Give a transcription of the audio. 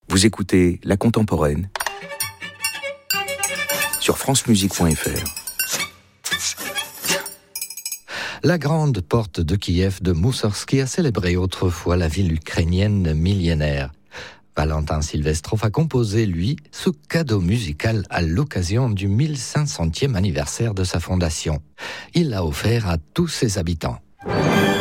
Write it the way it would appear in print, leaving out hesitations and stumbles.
Vous écoutez La Contemporaine sur francemusique.fr. La grande porte de Kiev de Moussorgsky a célébré autrefois la ville ukrainienne millénaire. Valentin Silvestrov a composé, lui, ce cadeau musical à l'occasion du 1500e anniversaire de sa fondation. Il l'a offert à tous ses habitants.